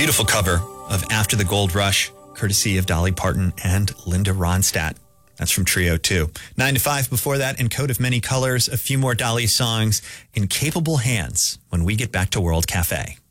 beautiful cover of After the Gold Rush, courtesy of Dolly Parton and Linda Ronstadt. That's from Trio 2. 9 to 5 before that, in Coat of Many Colors, a few more Dolly songs in capable hands when we get back to World Cafe.